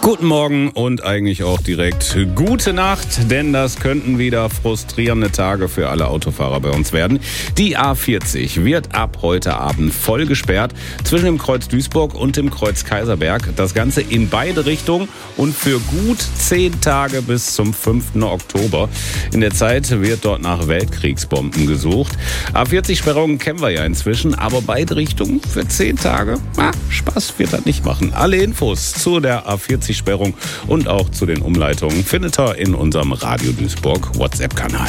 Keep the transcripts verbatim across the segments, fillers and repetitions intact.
Guten Morgen und eigentlich auch direkt gute Nacht, denn das könnten wieder frustrierende Tage für alle Autofahrer bei uns werden. Die A vierzig wird ab heute Abend voll gesperrt zwischen dem Kreuz Duisburg und dem Kreuz Kaiserberg. Das Ganze in beide Richtungen und für gut zehn Tage bis zum fünften Oktober. In der Zeit wird dort nach Weltkriegsbomben gesucht. A vierzig-Sperrungen kennen wir ja inzwischen, aber beide Richtungen für zehn Tage, ah, Spaß wird das nicht machen. Alle Infos zu der A vierzig-Sperrung und auch zu den Umleitungen findet ihr in unserem Radio Duisburg WhatsApp-Kanal.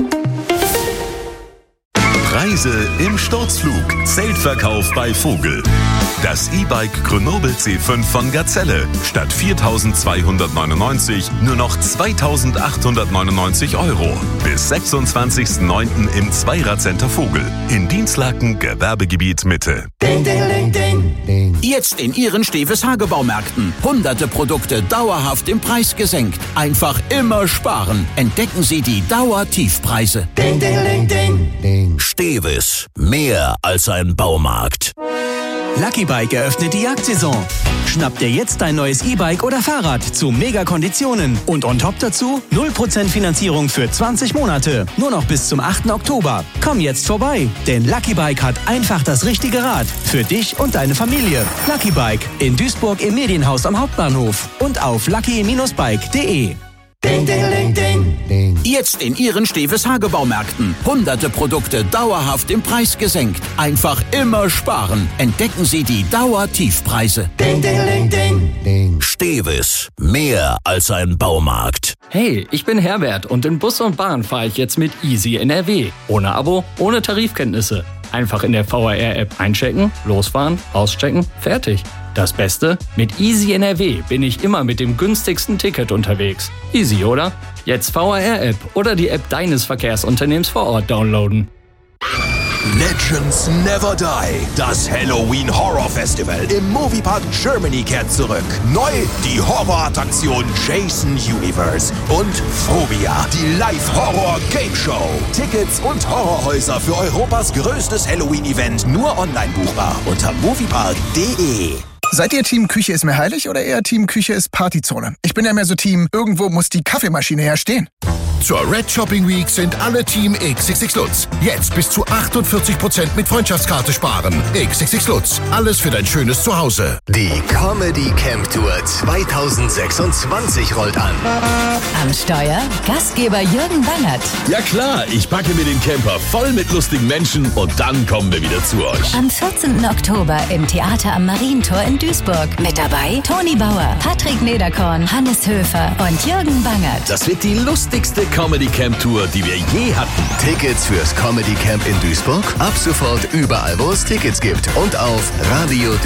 Preise im Sturzflug. Zeltverkauf bei Vogel. Das E-Bike Grenoble C fünf von Gazelle. Statt viertausendzweihundertneunundneunzig nur noch zweitausendachthundertneunundneunzig Euro. Bis sechsundzwanzigsten neunten im Zweirad-Center Vogel. In Dienstlaken, Gewerbegebiet Mitte. Ding, ding, ding, ding, ding. Jetzt in Ihren Steves Hagebaumärkten. Hunderte Produkte dauerhaft im Preis gesenkt. Einfach immer sparen. Entdecken Sie die Dauertiefpreise. Ding, ding, ding, ding, ding. Steves. Mehr als ein Baumarkt. Lucky Bike eröffnet die Jagdsaison. Schnapp dir jetzt dein neues E-Bike oder Fahrrad zu Mega-Konditionen. Und on top dazu null Prozent Finanzierung für zwanzig Monate. Nur noch bis zum achten Oktober. Komm jetzt vorbei, denn Lucky Bike hat einfach das richtige Rad. Für dich und deine Familie. Lucky Bike in Duisburg im Medienhaus am Hauptbahnhof. Und auf lucky Bindestrich bike punkt de. Ding, ding, ding, ding, ding. Jetzt in Ihren Steves Hagebaumärkten. Hunderte Produkte dauerhaft im Preis gesenkt. Einfach immer sparen. Entdecken Sie die Dauertiefpreise. Ding, ding, ding, ding, ding. Steves. Mehr als ein Baumarkt. Hey, ich bin Herbert und in Bus und Bahn fahre ich jetzt mit Easy N R W. Ohne Abo, ohne Tarifkenntnisse. Einfach in der V R R-App einchecken, losfahren, auschecken, fertig. Das Beste? Mit Easy N R W bin ich immer mit dem günstigsten Ticket unterwegs. Easy, oder? Jetzt V R R-App oder die App deines Verkehrsunternehmens vor Ort downloaden. Legends Never Die. Das Halloween Horror Festival im Moviepark Germany kehrt zurück. Neu die Horrorattraktion Jason Universe und Phobia, die Live-Horror-Game Show. Tickets und Horrorhäuser für Europas größtes Halloween-Event nur online buchbar unter moviepark punkt de. Seid ihr Team Küche ist mir heilig oder eher Team Küche ist Partyzone? Ich bin ja mehr so Team, irgendwo muss die Kaffeemaschine ja stehen. Zur Red Shopping Week sind alle Team X X X Lutz. Jetzt bis zu achtundvierzig Prozent mit Freundschaftskarte sparen. X X X Lutz. Alles für dein schönes Zuhause. Die Comedy Camp Tour zweitausendsechsundzwanzig rollt an. Am Steuer Gastgeber Jürgen Bangert. Ja klar, ich packe mir den Camper voll mit lustigen Menschen und dann kommen wir wieder zu euch. Am vierzehnten Oktober im Theater am Marientor in Duisburg. Mit dabei Toni Bauer, Patrick Nederkorn, Hannes Höfer und Jürgen Bangert. Das wird die lustigste Comedy Camp Tour, die wir je hatten. Tickets fürs Comedy Camp in Duisburg ab sofort überall, wo es Tickets gibt und auf Radio